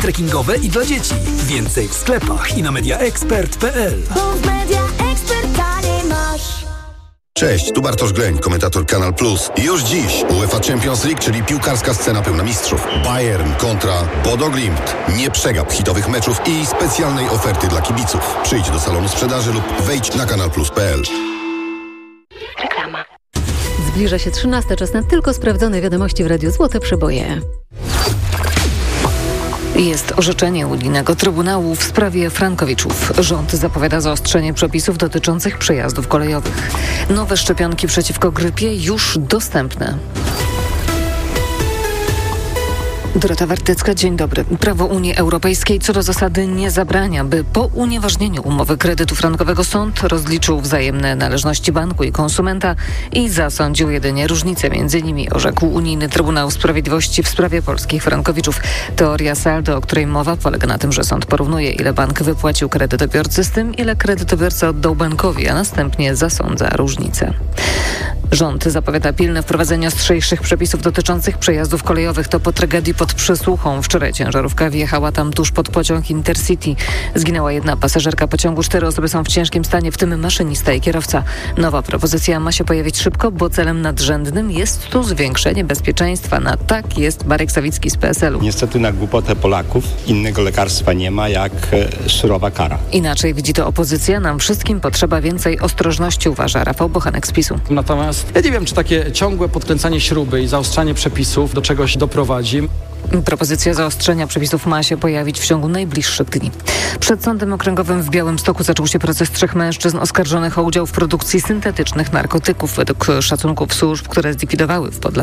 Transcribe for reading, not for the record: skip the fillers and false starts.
trekkingowe i dla dzieci. Więcej w sklepach i na mediaexpert.pl. Cześć, tu Bartosz Greń, komentator Kanal Plus. Już dziś UEFA Champions League, czyli piłkarska scena pełna mistrzów. Bayern kontra Bodo Glimt. Nie przegap hitowych meczów i specjalnej oferty dla kibiców. Przyjdź do salonu sprzedaży lub wejdź na kanalplus.pl. Reklama. Zbliża się 13, czas na tylko sprawdzone wiadomości w Radiu Złote Przeboje. Jest orzeczenie unijnego Trybunału w sprawie frankowiczów. Rząd zapowiada zaostrzenie przepisów dotyczących przejazdów kolejowych. Nowe szczepionki przeciwko grypie już dostępne. Dorota Wartycka, dzień dobry. Prawo Unii Europejskiej co do zasady nie zabrania, by po unieważnieniu umowy kredytu frankowego sąd rozliczył wzajemne należności banku i konsumenta i zasądził jedynie różnice między nimi, orzekł Unijny Trybunał Sprawiedliwości w sprawie polskich frankowiczów. Teoria saldo, o której mowa, polega na tym, że sąd porównuje, ile bank wypłacił kredytobiorcy z tym, ile kredytobiorca oddał bankowi, a następnie zasądza różnicę. Rząd zapowiada pilne wprowadzenie ostrzejszych przepisów dotyczących przejazdów kolejowych. To po tragedii pod Przysłuchą. Wczoraj ciężarówka wjechała tam tuż pod pociąg Intercity. Zginęła jedna pasażerka pociągu, 4 osoby są w ciężkim stanie, w tym maszynista i kierowca. Nowa propozycja ma się pojawić szybko, bo celem nadrzędnym jest tu zwiększenie bezpieczeństwa. Na tak jest Marek Sawicki z PSL-u. Niestety na głupotę Polaków innego lekarstwa nie ma jak surowa kara. Inaczej widzi to opozycja. Nam wszystkim potrzeba więcej ostrożności, uważa Rafał Bochanek z PiS-u. Natomiast ja nie wiem, czy takie ciągłe podkręcanie śruby i zaostrzanie przepisów do czegoś doprowadzi. Propozycja zaostrzenia przepisów ma się pojawić w ciągu najbliższych dni. Przed Sądem Okręgowym w Białymstoku zaczął się proces 3 mężczyzn oskarżonych o udział w produkcji syntetycznych narkotyków. Według szacunków służb, które zlikwidowały w Podlasku